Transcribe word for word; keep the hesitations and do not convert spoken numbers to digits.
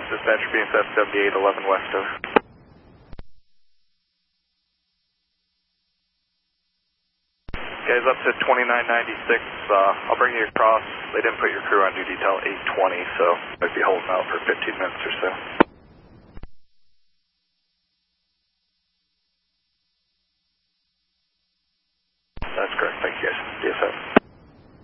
dispatcher being seven seventy-eight eleven West over. Guys, up to twenty-nine ninety-six, uh, I'll bring you across. They didn't put your crew on duty till eight twenty, so might be holding out for fifteen minutes or so. That's correct, thank you guys. D S O.